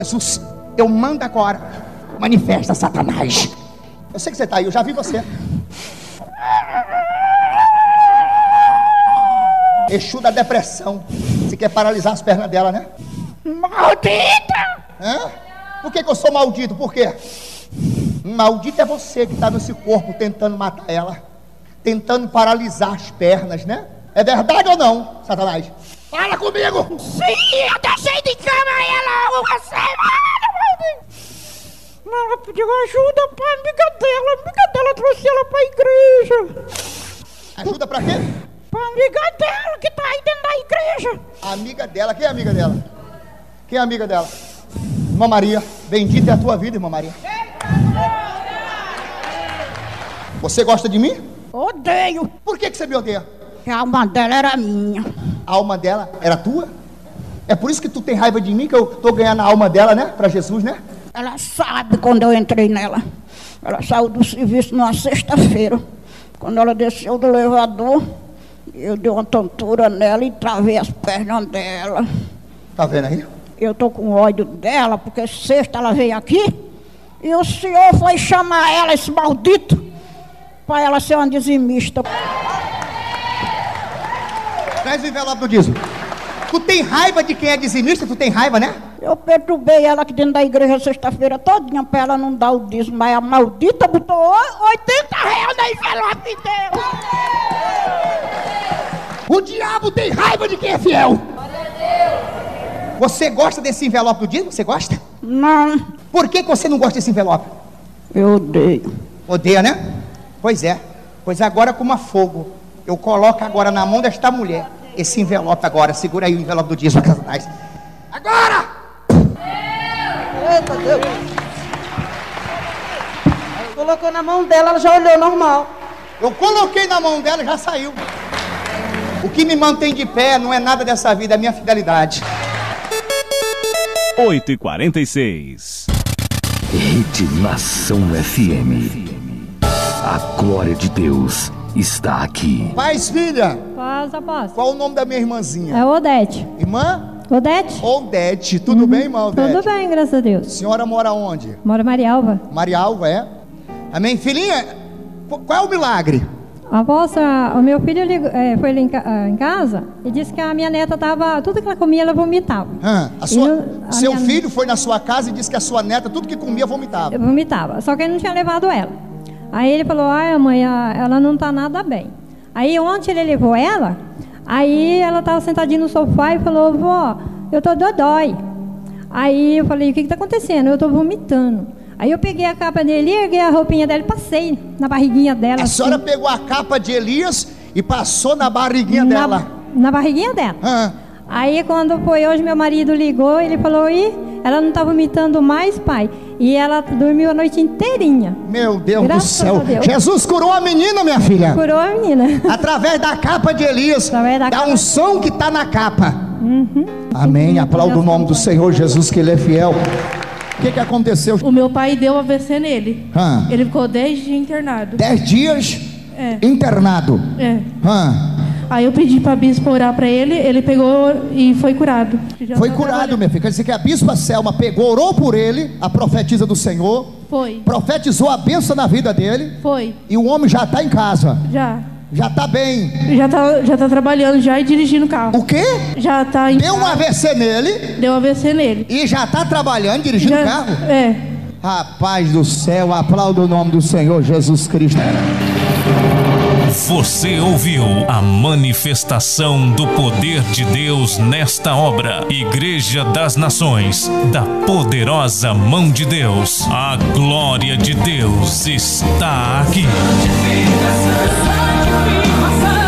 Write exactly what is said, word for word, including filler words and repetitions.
Jesus, eu mando agora, manifesta Satanás. Eu sei que você está aí, eu já vi você. Exu da depressão. Você quer paralisar as pernas dela, né? Maldita! Hã? Por que que eu sou maldito? Por quê? Maldito é você que está nesse corpo tentando matar ela, tentando paralisar as pernas, né? É verdade ou não, Satanás? Fala comigo! Sim, eu deixei de cama ela uma semana! Ela pediu ajuda pra amiga dela. A amiga dela trouxe ela pra igreja. Ajuda pra quê? Pra amiga dela que tá aí dentro da igreja. A amiga dela, quem é a amiga dela? Quem é a amiga dela? Irmã Maria, bendita é a tua vida, irmã Maria. Você gosta de mim? Odeio. Por que que você me odeia? Que a alma dela era minha. A alma dela era tua? É por isso que tu tem raiva de mim, que eu tô ganhando a alma dela, né? Pra Jesus, né? Ela sabe quando eu entrei nela. Ela saiu do serviço numa sexta-feira. Quando ela desceu do elevador, eu dei uma tontura nela e travei as pernas dela. Tá vendo aí? Eu tô com ódio dela, porque sexta ela veio aqui e o senhor foi chamar ela, esse maldito, para ela ser uma dizimista. Traz o envelope do dízimo. Tu tem raiva de quem é dizimista? Tu tem raiva, né? Eu perturbei ela aqui dentro da igreja sexta-feira todinha para ela não dar o dízimo, mas a maldita botou oitenta reais no envelope dela. O diabo tem raiva de quem é fiel. Você gosta desse envelope do dízimo? Você gosta? Não. Por que que você não gosta desse envelope? Eu odeio. Odeia, né? Pois é. Pois agora como a fogo, eu coloco agora na mão desta mulher esse envelope agora. Segura aí o envelope do dízimo, Satanás. Agora! Eita Deus! Colocou na mão dela, ela já olhou normal. Eu coloquei na mão dela e já saiu. O que me mantém de pé não é nada dessa vida, é a minha fidelidade. oito e quarenta e seis. Rede Nação F M. A glória de Deus está aqui. Paz, filha. Paz, apóstolo. Qual o nome da minha irmãzinha? É Odete. Irmã? Odete? Odete. Tudo uhum. bem, irmã Odete? Tudo bem, graças a Deus. A senhora mora onde? Mora em Marialva. Marialva, é? Amém? Filhinha, qual é o milagre? Apóstolo, o meu filho ligou, é, foi ali em, em casa e disse que a minha neta estava... Tudo que ela comia, ela vomitava. Ah, a sua, eu, a seu minha... filho foi na sua casa e disse que a sua neta, tudo que comia, vomitava. Vomitava, só que ele não tinha levado ela. Aí ele falou, ai mãe, ela não está nada bem. Aí ontem ele levou ela, aí ela estava sentadinha no sofá e falou, vó, eu tô dodói. Aí eu falei, o que está acontecendo? Eu estou vomitando. Aí eu peguei a capa dele, erguei a roupinha dela e passei na barriguinha dela. A assim. senhora pegou a capa de Elias e passou na barriguinha na, dela? Na barriguinha dela. Ah. Aí quando foi hoje, meu marido ligou, ele falou, ih, ela não está vomitando mais, pai. E ela dormiu a noite inteirinha. Meu Deus Graças do céu. a Deus. Jesus curou a menina, minha filha. Curou a menina. Através da capa de Elias. Através da, da capa... unção que está na capa. Uhum. Amém. Aplauda o nome do Senhor Jesus, que Ele é fiel. O que que aconteceu? O meu pai deu A V C nele. Ah. Ele ficou dez dias internado. Dez dias é. internado. É. Ah. Aí eu pedi para a bispa orar para ele, ele pegou e foi curado. Já foi tá curado, minha filha. Quer dizer que a bispa Selma pegou, orou por ele, a profetisa do Senhor. Foi. Profetizou a bênção na vida dele. Foi. E o homem já está em casa. Já. Já está bem. Já está já tá trabalhando já e dirigindo o carro. O quê? Já está em Deu um carro. A V C nele. Deu A V C nele. E já está trabalhando, dirigindo o carro? É. Rapaz do céu, aplauda o nome do Senhor Jesus Cristo. Você ouviu a manifestação do poder de Deus nesta obra. Igreja das Nações, da poderosa mão de Deus. A glória de Deus está aqui.